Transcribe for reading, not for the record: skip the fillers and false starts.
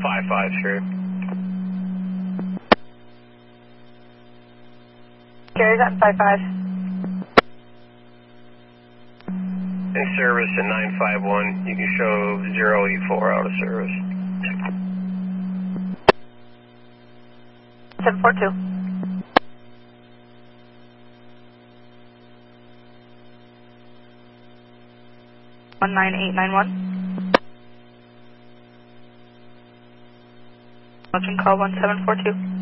55, sure. Carry that 55. In service at 951, you can show 084 out of service. 742. 19891. Motion call 1742.